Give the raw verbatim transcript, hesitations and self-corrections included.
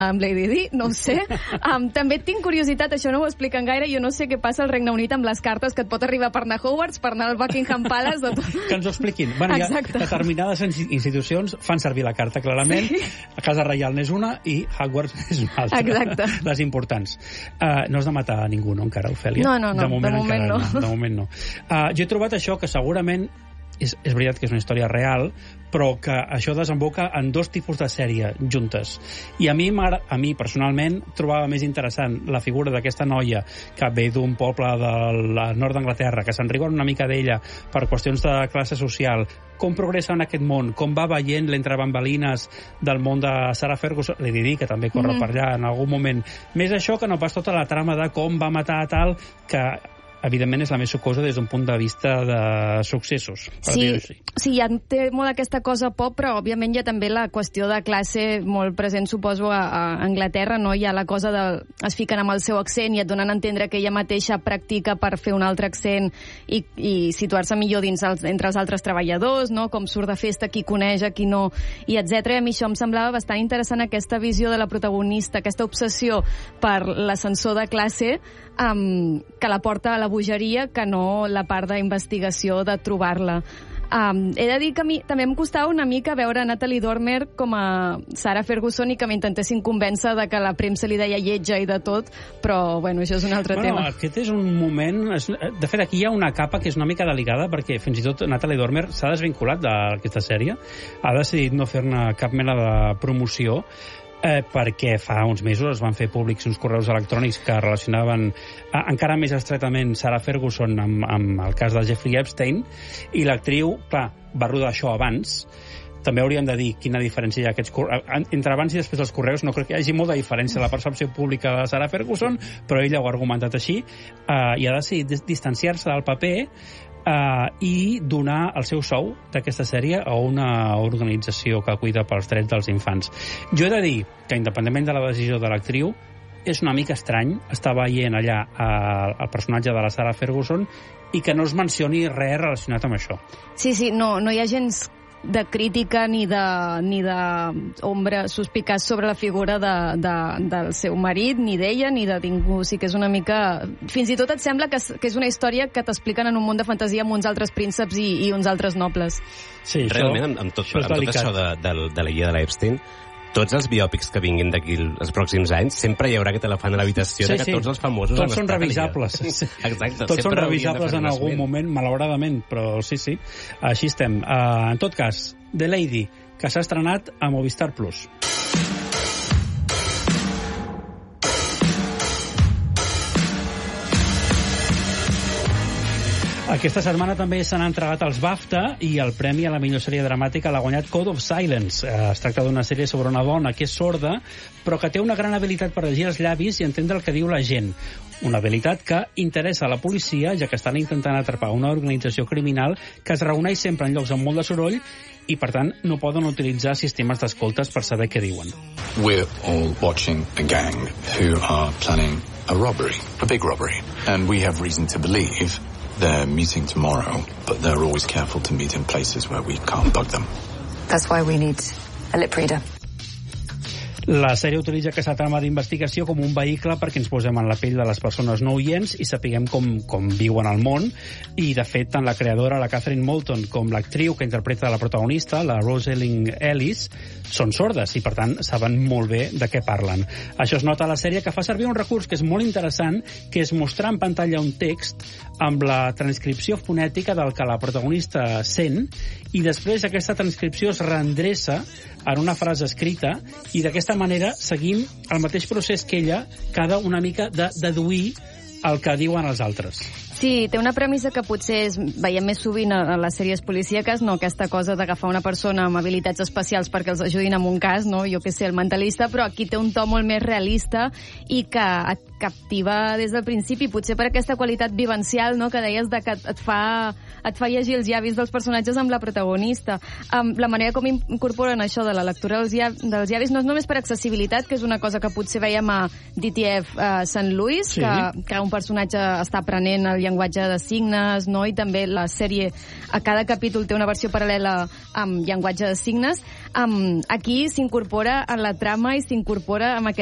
amb Lady Di, no ho sé. Um, també tinc curiositat, això no ho expliquen gaire, jo no sé què passa al Regne Unit amb les cartes que et pot arribar per anar a Hogwarts, per anar al Buckingham Palace... De tot. Que ens ho expliquin. Bueno, ja, determinades institucions fan servir la carta, clarament. Sí. A Casa Reial n'és una i Hogwarts és una altra. Exacte. Les importants. Uh, no has de matar a ningú, no, encara, Ofèlia? No, no, no. De moment, de moment no. no. De moment no. Uh, jo he trobat això que segurament és, és veritat que és una història real, però que això desemboca en dos tipus de sèrie juntes. I a mi, a mi personalment, trobava més interessant la figura d'aquesta noia que ve d'un poble del nord d'Anglaterra, que se'n riuen una mica d'ella per qüestions de classe social, com progressa en aquest món, com va veient l'entre bambalines del món de Sarah Ferguson, li diré que també corre mm-hmm. per allà en algun moment. Més això que no pas tota la trama de com va matar a tal, que evidentment és la més sucosa des d'un punt de vista de successos, per sí, dir-ho així. Sí, ja té molt aquesta cosa pop, però òbviament hi ha també la qüestió de classe molt present, suposo, a, a Anglaterra, no? Hi ha la cosa de... es fiquen amb el seu accent i et donen a entendre que ella mateixa practica per fer un altre accent i, i situar-se millor dins els, entre els altres treballadors, no? Com surt de festa, qui coneix, qui no, i etcètera. I a mi això em semblava bastant interessant, aquesta visió de la protagonista, aquesta obsessió per l'ascensor de classe, um, que la porta a la bogeria, que no la part d'investigació de trobar-la. Um, he de dir que a mi també em costava una mica veure Natalie Dormer com a Sarah Ferguson i que m'intentessin convèncer de que la premsa li deia lletja i de tot, però bueno, això és un altre bueno, tema. Aquest és un moment... De fet, aquí hi ha una capa que és una mica delicada perquè fins i tot Natalie Dormer s'ha desvinculat d'aquesta sèrie, ha decidit no fer-ne cap mena de promoció, Eh, perquè fa uns mesos es van fer públics uns correus electrònics que relacionaven eh, encara més estretament Sarah Ferguson amb, amb el cas de Jeffrey Epstein, i l'actriu, clar, va rodar això abans. També hauríem de dir quina diferència hi ha aquests correus. Entre abans i després dels correus no crec que hi hagi molta diferència a la percepció pública de Sarah Ferguson, però ella ho ha argumentat així, eh, i ha decidit distanciar-se del paper Uh, i donar el seu sou d'aquesta sèrie a una organització que cuida pels drets dels infants. Jo he de dir que, independentment de la decisió de l'actriu, és una mica estrany estar veient allà uh, el personatge de la Sarah Ferguson i que no es mencioni res relacionat amb això. Sí, sí, no, no hi ha gens de crítica ni de, ni de ombra suspicaç sobre la figura de, de, del seu marit, ni d'ella, ni de ningú. Sí que és una mica... Fins i tot et sembla que és, que és una història que t'expliquen en un món de fantasia amb uns altres prínceps i, i uns altres nobles. Sí, realment, això, amb, amb, tot, això, amb tot això de, de, de la guia de l'Epstein, tots els biòpics que vinguin d'aquí els pròxims anys, sempre hi haurà aquest elefant a l'habitació, sí, de que sí. Tots els famosos... Tots són revisables. Exacte. Tots són revisables en algun moment, malauradament, però sí, sí, així estem. Uh, en tot cas, The Lady, que s'ha estrenat a Movistar Plus. Aquesta setmana també s'han entregat els BAFTA i el premi a la millor sèrie dramàtica l'ha guanyat Code of Silence. Es tracta d'una sèrie sobre una dona que és sorda, però que té una gran habilitat per llegir els llavis i entendre el que diu la gent. Una habilitat que interessa a la policia, ja que estan intentant atrapar una organització criminal que es reuneix sempre en llocs amb molt de soroll i, per tant, no poden utilitzar sistemes d'escoltes per saber què diuen. We're all watching a gang who are planning a robbery, a big robbery, and we have reason to believe they're meeting tomorrow, but they're always careful to meet in places where we can't bug them. That's why we need a lip reader. La sèrie utilitza aquesta trama d'investigació com un vehicle perquè ens posem en la pell de les persones no oients i sapiguem com, com viuen al món. I, de fet, tant la creadora, la Catherine Moulton, com l'actriu que interpreta la protagonista, la Rosalie Ellis, són sordes i, per tant, saben molt bé de què parlen. Això es nota a la sèrie, que fa servir un recurs que és molt interessant, que és mostrar en pantalla un text amb la transcripció fonètica del que la protagonista sent, i després aquesta transcripció es reendreça en una frase escrita, i d'aquesta manera seguim el mateix procés que ella, que ha de una mica de deduir el que diuen els altres. Sí, té una premissa que potser és, veiem més sovint a les sèries policíaques, no aquesta cosa d'agafar una persona amb habilitats especials perquè els ajudin en un cas, no? Jo que sé, el mentalista, però aquí té un to molt més realista i que et captiva des del principi, potser per aquesta qualitat vivencial, no?, que deies de que et fa, et fa llegir els llavis dels personatges amb la protagonista. Um, la manera com incorporen això de la lectura dels llavis, dels llavis no és només per accessibilitat, que és una cosa que potser veiem a D T F uh, Saint Louis, sí. que, que un personatge està aprenent el llenguatge llenguatge de signes, no? I també la sèrie, a cada capítol té una versió paral·lela amb llenguatge de signes. Um, aquí s'incorpora en la trama i s'incorpora amb aquest